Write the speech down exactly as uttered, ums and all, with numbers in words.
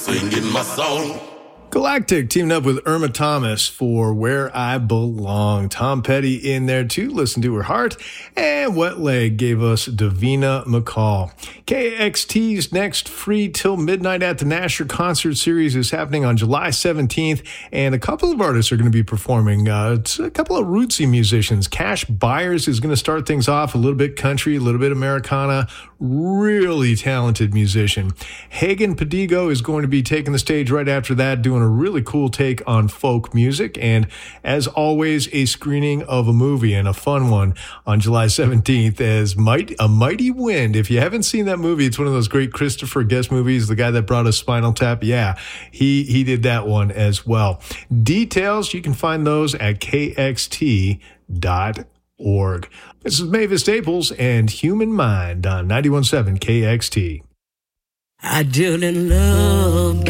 singing my song. Galactic teamed up with Irma Thomas for Where I Belong. Tom Petty in there too, Listen to Her Heart. And Wet Leg gave us Davina McCall. K X T's next Free Till Midnight at the Nasher concert series is happening on July seventeenth. And a couple of artists are going to be performing. Uh, it's a couple of rootsy musicians. Cash Byers is going to start things off, a little bit country, a little bit Americana. Really talented musician. Hagen Padigo is going to be taking the stage right after that, doing a really cool take on folk music. And as always, a screening of a movie, and a fun one, on July seventeenth as Might, A Mighty Wind. If you haven't seen that movie, it's one of those great Christopher Guest movies, the guy that brought us Spinal Tap. Yeah, he, he did that one as well. Details, you can find those at k x t dot org. This is Mavis Staples and Human Mind on ninety-one point seven K X T. I didn't love